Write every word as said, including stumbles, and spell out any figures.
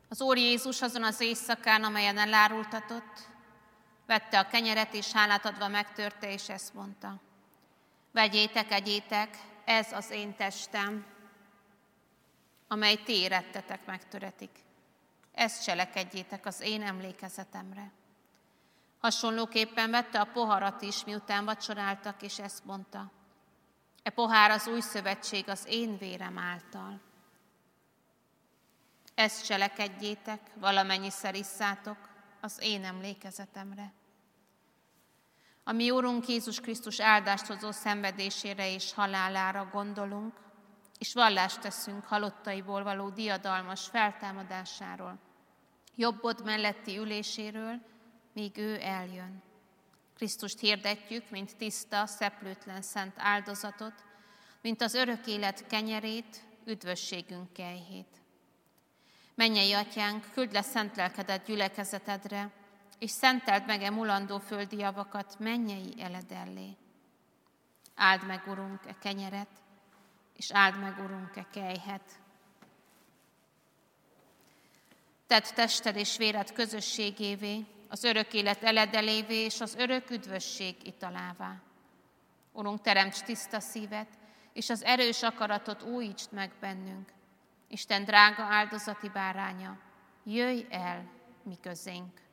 Az Úr Jézus azon az éjszakán, amelyen elárultatott, vette a kenyeret, és hálát adva megtörte, és ezt mondta: vegyétek, egyétek, ez az én testem, amely ti érettetek megtöretik. Ezt cselekedjétek az én emlékezetemre. Hasonlóképpen vette a poharat is, miután vacsoráltak, és ezt mondta: e pohár az új szövetség az én vérem által. Ezt cselekedjétek, valamennyiszer isszátok az én emlékezetemre. A mi Úrunk Jézus Krisztus áldást hozó szenvedésére és halálára gondolunk, és vallást teszünk halottaiból való diadalmas feltámadásáról, jobbod melletti üléséről, míg ő eljön. Krisztust hirdetjük, mint tiszta, szeplőtlen szent áldozatot, mint az örök élet kenyerét, üdvösségünk kejhét. Mennyei Atyánk, küld le szent lelkedet gyülekezetedre, és szenteld meg e mulandó földi javakat mennyei eledellé. Áld meg, Urunk, e kenyeret, és áld meg, Urunk, e kejhet. Tedd tested és véred közösségévé, az örök élet eledelévé és az örök üdvösség italává. Urunk, teremts tiszta szívet, és az erős akaratot újítsd meg bennünk. Isten drága áldozati báránya, jöjj el mi közénk.